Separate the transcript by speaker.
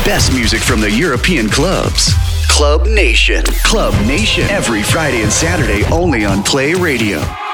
Speaker 1: best music from the European clubs. Club Nation. Club Nation. Every Friday and Saturday only on Play Radio.